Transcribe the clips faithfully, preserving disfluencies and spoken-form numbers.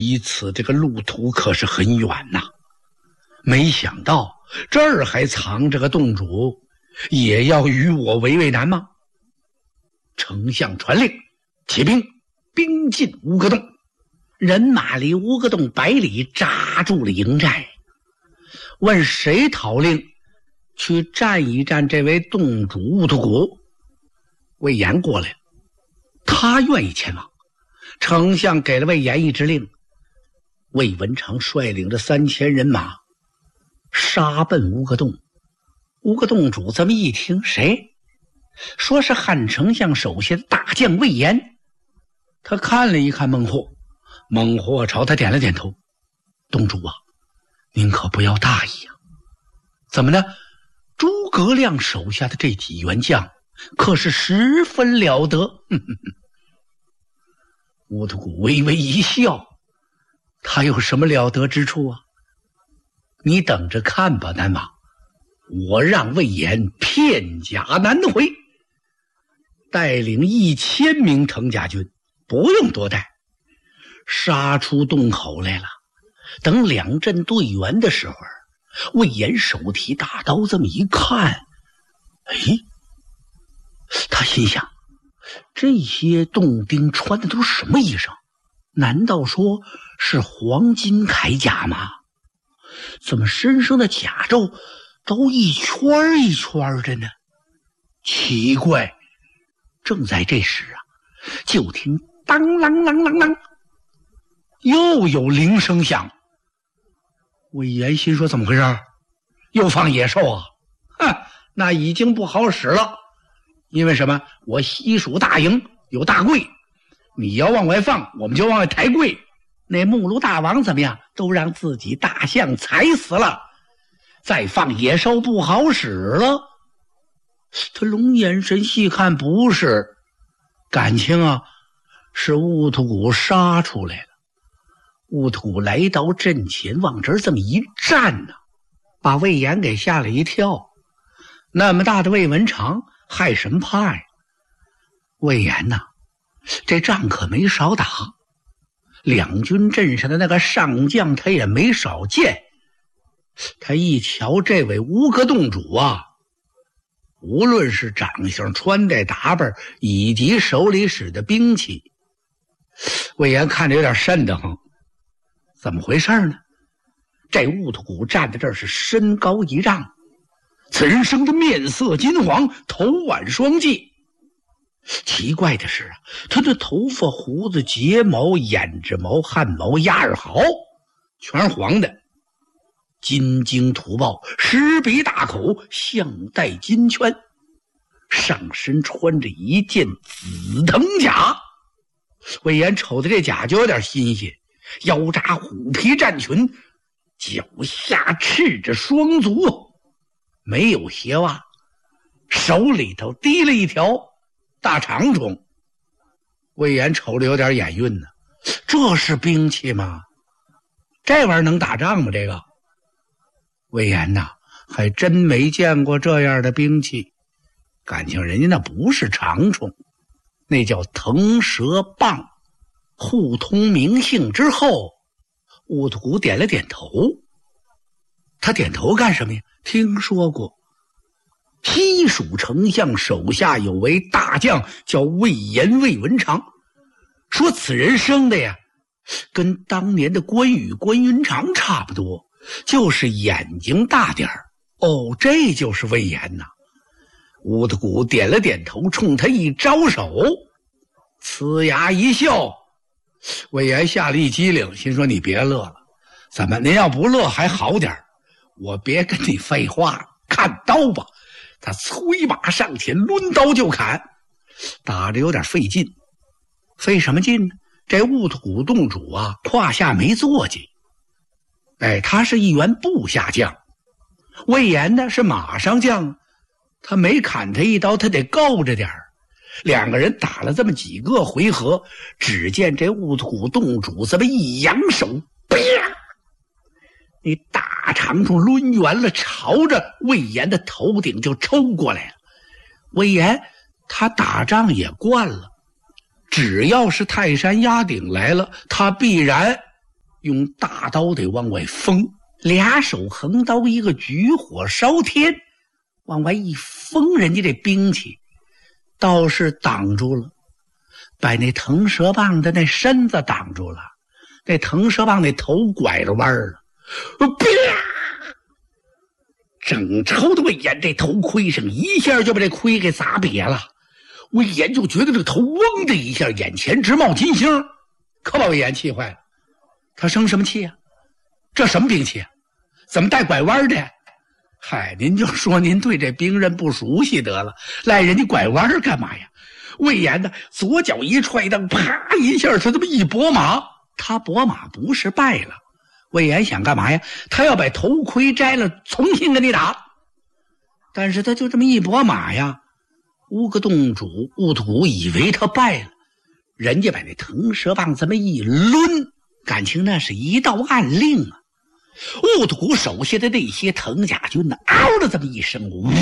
依此这个路途可是很远呐，没想到这儿还藏着个洞主，也要与我为为难吗？丞相传令，起兵，兵进乌戈洞。人马离乌戈洞百里，扎住了营寨。问谁讨令去战一战这位洞主兀突骨？魏延过来了，他愿意前往。丞相给了魏延一支令，魏文长率领着三千人马杀奔乌戈洞。乌戈洞主这么一听，谁？说是汉丞相手下的大将魏延。他看了一看孟获，孟获朝他点了点头。洞主啊，您可不要大意啊！怎么呢？诸葛亮手下的这几员将可是十分了得。哼哼哼。兀突骨微微一笑，他有什么了得之处啊？你等着看吧，南王，我让魏延片甲难回，带领一千名藤甲军，不用多带，杀出洞口来了。等两阵对圆的时候，魏延手提大刀这么一看，哎，他心想，这些洞丁穿的都是什么衣裳？难道说是黄金铠甲吗？怎么身上的甲胄都一圈一圈的呢？奇怪！正在这时啊，就听当啷啷啷啷，又有铃声响。魏延心说，怎么回事？又放野兽啊？哼，那已经不好使了。因为什么？我西蜀大营有大柜，你要往外放，我们就往外抬柜。那目录大王怎么样？都让自己大象踩死了，再放野兽不好使了。他龙眼神细看，不是，感情啊，是兀突骨杀出来了。兀突骨来到阵前，往这儿这么一站呢、啊，把魏延给吓了一跳。那么大的魏文长，害什么怕呀？魏延呐、啊，这仗可没少打，两军阵上的那个上将他也没少见。他一瞧这位乌戈洞主啊，无论是长相、穿戴打扮，以及手里使的兵器，魏延看着有点瘆得慌。怎么回事呢？这兀突骨站在这儿是身高一丈，此人生的面色金黄，头挽双髻。奇怪的是啊，他的头发、胡子、睫毛、眼睫毛、汗毛、鸭耳毫全是黄的，金睛吐爆，狮鼻大口，项带金圈，上身穿着一件紫藤甲。魏延瞅的这甲就有点新鲜，腰扎虎皮战裙，脚下赤着双足，没有鞋袜，手里头提了一条大长虫。魏延瞅着有点眼晕呢，这是兵器吗？这玩意儿能打仗吗？这个魏延呐，还真没见过这样的兵器，感情人家那不是长虫，那叫腾蛇棒。互通名姓之后，兀突骨点了点头。他点头干什么呀？听说过西蜀丞相手下有位大将叫魏延，魏文长，说此人生的呀跟当年的关羽关云长差不多，就是眼睛大点儿。哦，这就是魏延呐。兀突骨点了点头，冲他一招手，呲牙一笑。魏延吓了一激灵，心说你别乐了，怎么您要不乐还好点，我别跟你废话了，看刀吧。他催马上前，抡刀就砍，打着有点费劲。费什么劲呢？这兀突骨洞主啊，胯下没坐骑，哎，他是一员部下将。魏延呢是马上将，他没砍他一刀，他得够着点儿。两个人打了这么几个回合，只见这兀突骨洞主这么一扬手，啪！那大长虫抡圆了，朝着魏延的头顶就抽过来了。魏延他打仗也惯了，只要是泰山压顶来了，他必然用大刀得往外锋，俩手横刀，一个举火烧天，往外一锋，人家这兵器倒是挡住了，把那腾蛇棒的那身子挡住了，那腾蛇棒那头拐了弯了，啪！整抽的魏延这头盔上一下就把这盔给砸瘪了。魏延就觉得这个头嗡的一下，眼前直冒金星，可把魏延气坏了。他生什么气啊？这什么兵器啊？怎么带拐弯的？嗨，您就说您对这兵刃不熟悉得了，赖人家拐弯干嘛呀？魏延呢，左脚一踹蹬，啪一下，他这么一拨马，他拨马不是败了。魏延想干嘛呀？他要把头盔摘了，重新跟你打。但是他就这么一拨马呀，乌个洞主兀突骨以为他败了，人家把那腾蛇棒这么一抡，感情那是一道暗令啊。兀突骨手下的那些藤甲军呢，嗷的这么一声，呜，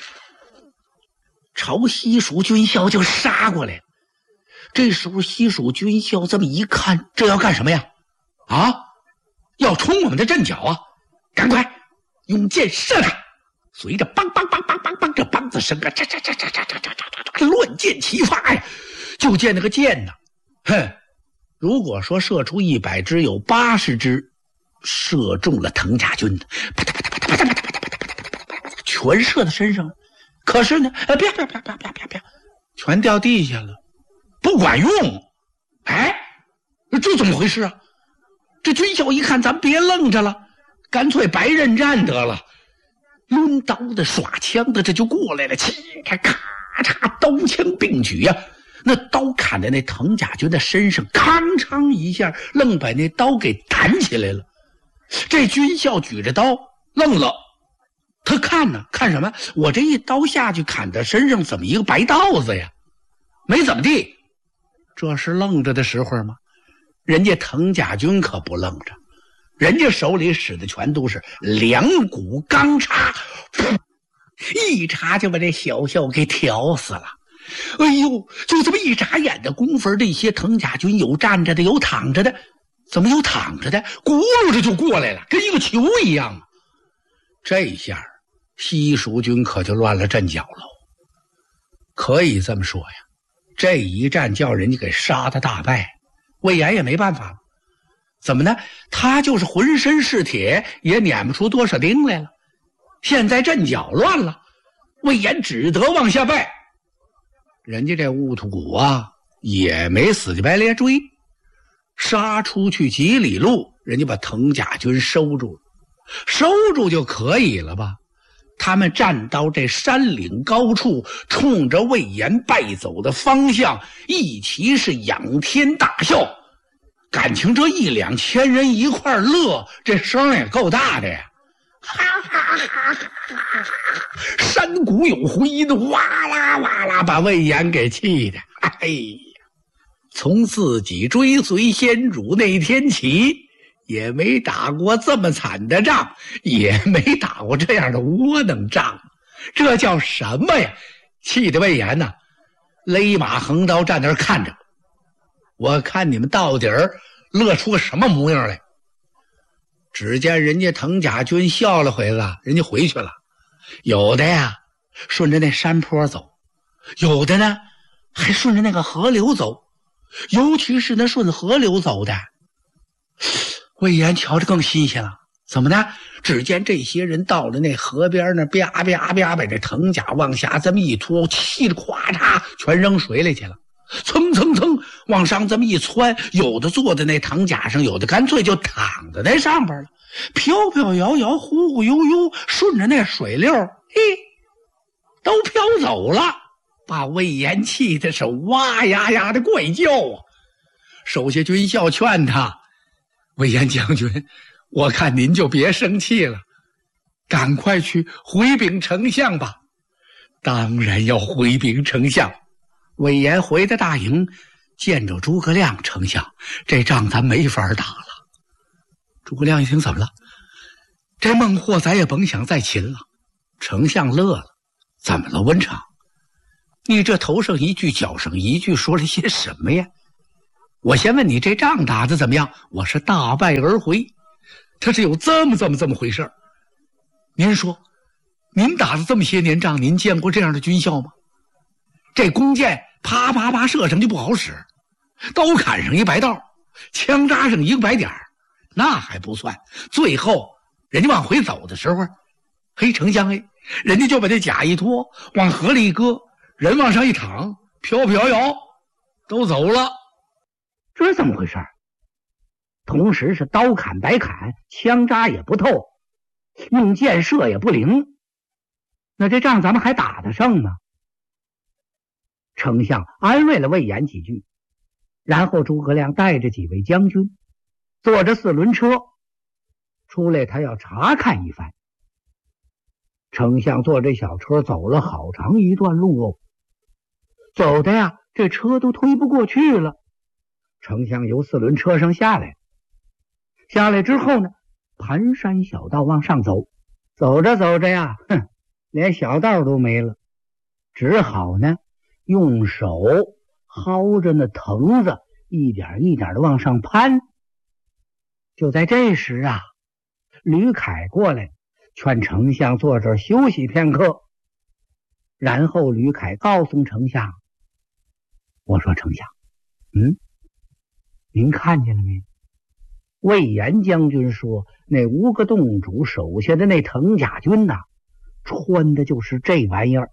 朝西蜀军校就杀过来了。这时候西蜀军校这么一看，这要干什么呀？啊，要冲我们的阵脚啊！赶快用箭射他！随着梆梆梆梆梆梆这梆子声啊，嚓嚓嚓嚓嚓嚓嚓嚓，乱箭齐发呀！就见那个箭呢，哼，如果说射出一百支，有八十支射中了藤甲军的，啪嗒啪嗒啪嗒啪嗒啪嗒啪嗒啪嗒啪嗒，全射在身上。可是呢，啪啪啪啪啪啪啪，全掉地下了，不管用。哎，这怎么回事啊？这军校一看，咱别愣着了，干脆白刃战得了。抡刀的耍枪的这就过来了，嘁咔咔嚓，刀枪并举呀、啊！那刀砍在那藤甲军的身上，吭嚓一下，愣把那刀给弹起来了。这军校举着刀愣了，他看呢，看什么？我这一刀下去砍在身上，怎么一个白道子呀？没怎么地，这是愣着的时候吗？人家藤甲军可不愣着。人家手里使的全都是两股钢叉，一叉就把这小校给挑死了。哎呦，就这么一眨眼的功夫，这些藤甲军有站着的，有躺着的，怎么有躺着的？轱辘着就过来了，跟一个球一样啊！这下西蜀军可就乱了阵脚喽。可以这么说呀，这一战叫人家给杀的大败，魏延也没办法了。怎么呢？他就是浑身是铁，也撵不出多少钉来了。现在阵脚乱了，魏延只得往下败。人家这兀突骨啊，也没死乞白咧追，杀出去几里路，人家把藤甲军收住了，收住就可以了吧？他们站到这山岭高处，冲着魏延败走的方向，一齐是仰天大笑。感情这一两千人一块乐，这声也够大的呀！哈哈哈哈！山谷有回音，哇啦哇啦，把魏延给气的。哎呀，从自己追随先主那天起，也没打过这么惨的仗，也没打过这样的窝囊仗，这叫什么呀？气得魏延呐，勒马横刀站那儿看着。我看你们到底儿乐出个什么模样来。只见人家藤甲军笑了回了，人家回去了。有的呀顺着那山坡走，有的呢还顺着那个河流走，尤其是那顺河流走的，魏延瞧着更新鲜了。怎么呢？只见这些人到了那河边那啪啪啪把这藤甲往下这么一拖，气得咵嚓全扔水里去了，蹭蹭蹭往上这么一窜，有的坐在那藤甲上，有的干脆就躺在那上边了，飘飘摇摇，忽忽悠悠，顺着那水流，嘿，都飘走了，把魏延气的是哇呀呀的怪叫啊！手下军校劝他：“魏延将军，我看您就别生气了，赶快去回禀丞相吧。”当然要回禀丞相。魏延回到大营，见着诸葛亮：“丞相，这仗咱没法打了。”诸葛亮一听，怎么了？这孟获咱也甭想再擒了。丞相乐了：“怎么了，文长？你这头上一句脚上一句，说了些什么呀？ 我先问你这仗打得怎么样？我是大败而回。他是有这么这么这么回事。您说，您打了这么些年仗，您见过这样的军校吗？这弓箭啪啪啪射上就不好使，刀砍上一白道，枪扎上一个白点，那还不算，最后人家往回走的时候，嘿，丞相哎，人家就把这甲一脱，往河里一搁，人往上一躺，飘飘摇，都走了。这是怎么回事？同时是刀砍白砍，枪扎也不透，用箭射也不灵，那这仗咱们还打得胜吗？丞相安慰了魏延几句，然后诸葛亮带着几位将军坐着四轮车出来，他要查看一番。丞相坐这小车走了好长一段路哦，走的呀，这车都推不过去了。丞相由四轮车上下来，下来之后呢，盘山小道往上走，走着走着呀，哼，连小道都没了，只好呢用手薅着那藤子，一点一点的往上攀。就在这时啊，吕凯过来劝丞相坐这儿休息片刻。然后吕凯告诉丞相，我说丞相，嗯，您看见了没？魏延将军说那吴国洞主手下的那藤甲军呐、啊，穿的就是这玩意儿。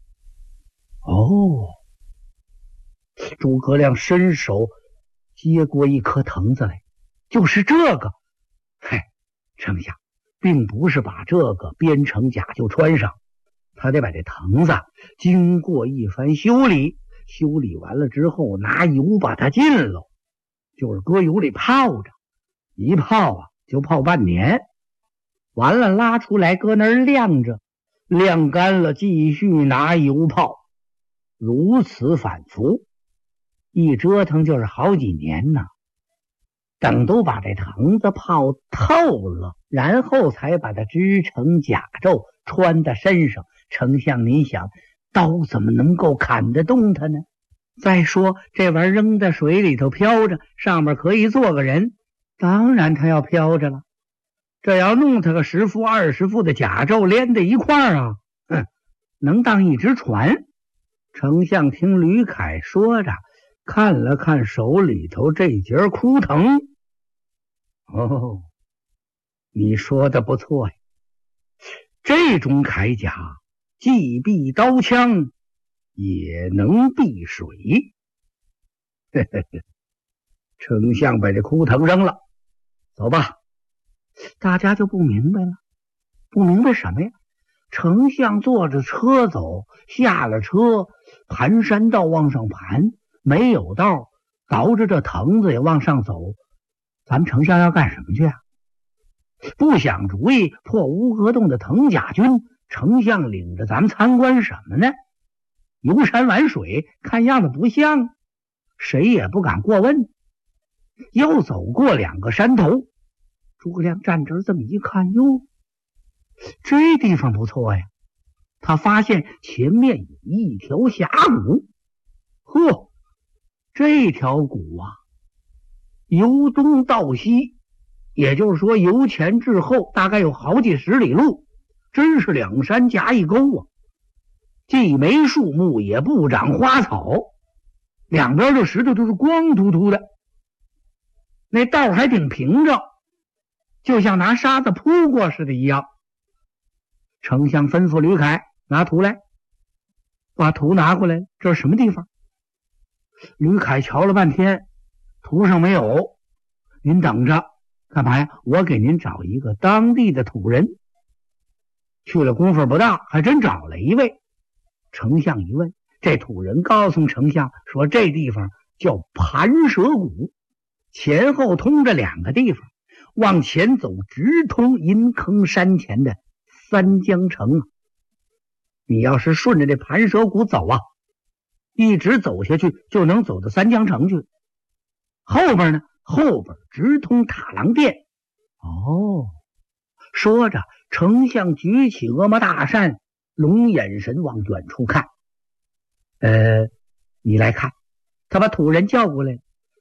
哦，诸葛亮伸手接过一颗藤子来，就是这个。嗨，丞相并不是把这个编成甲就穿上，他得把这藤子经过一番修理，修理完了之后拿油把它浸了，就是搁油里泡着，一泡啊就泡半年，完了拉出来搁那儿晾着，晾干了继续拿油泡，如此反复，一折腾就是好几年呢。等都把这藤子泡透了，然后才把它织成甲胄穿在身上。丞相您想，刀怎么能够砍得动它呢？再说这玩意儿扔在水里头飘着，上面可以坐个人，当然它要飘着了。这要弄它个十副二十副的甲胄连在一块儿啊，哼，能当一只船。丞相听吕凯说着，看了看手里头这节枯藤，哦，你说的不错呀，这种铠甲既避刀枪也能避水。呵呵呵，丞相把这枯藤扔了，走吧。大家就不明白了，不明白什么呀？丞相坐着车走，下了车，盘山道往上盘，没有道，倒着这藤子也往上走。咱们丞相要干什么去啊？不想主意破乌合洞的藤甲军，丞相领着咱们参观什么呢？游山玩水，看样子不像，谁也不敢过问。又走过两个山头，诸葛亮站这儿这么一看，哟，这地方不错呀。他发现前面有一条峡谷，呵，这条谷啊，由东到西，也就是说由前至后大概有好几十里路，真是两山夹一沟啊，既没树木也不长花草，两边的石头都是光秃秃的，那道还挺平整，就像拿沙子铺过似的一样。丞相吩咐吕凯拿图来，把图拿过来，这是什么地方？吕凯瞧了半天，图上没有。您等着，干嘛呀？我给您找一个当地的土人。去了功夫不大，还真找了一位。丞相一问，这土人告诉丞相说，这地方叫盘蛇谷，前后通着两个地方，往前走直通银坑山前的三江城。你要是顺着这盘蛇谷走啊，一直走下去就能走到三江城去。后边呢，后边直通塔郎殿。哦，说着，丞相举起峨眉大扇，龙眼神往远处看。呃，你来看。他把土人叫过来，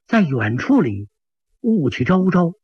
在远处里雾气昭昭，